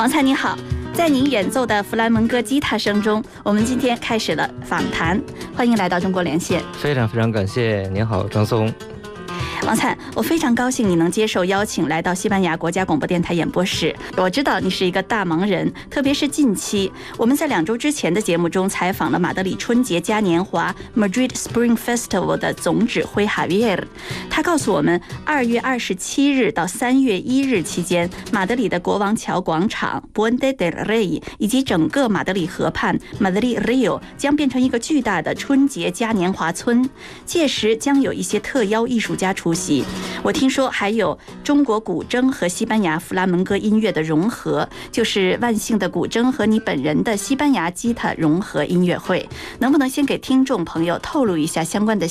王灿你好，在您演奏的弗兰门戈吉他声中，我们今天开始了访谈，欢迎来到中国连线。 非常感谢，您好，张松。 王灿，我非常高兴你能接受邀请来到西班牙国家广播电台演播室。我知道你是一个大忙人，特别是近期我们在2周之前的节目中采访了马德里春节嘉年华 Madrid Spring Festival 的总指挥 Javier， 他告诉我们2月27日到3月1日期间，马德里的国王桥广场 Puente del Rey 以及整个马德里河畔 Madrid Rio 将变成一个巨大的春节嘉年华村，届时将有一些特邀艺术家出席。我听说还有中国古筝和西班牙弗拉门戈音乐的融合，就是万幸的古筝和你本人的西班牙吉他融合音乐会，能不能先给听众朋友透露一下相关的